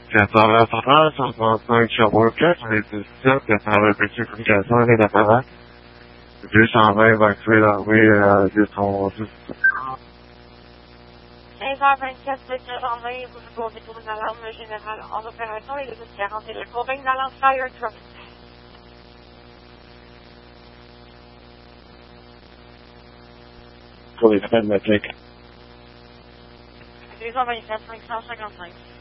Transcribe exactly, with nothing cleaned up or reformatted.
quatre heures centrale, cent trente-cinq Sherbrooke, on est dix-sept, quatre heures de petite communication avec l'appareil. deux cent vingt va activer la rue à dix onze. quinze heures vingt-quatre, deux cent vingt, vous répondez pour une alarme générale en opération et le deux quarante et la convainc d'alarme Fire Truck. Pour les appels de la clique. deux cent vingt-quatre, cinq cent cinquante-cinq.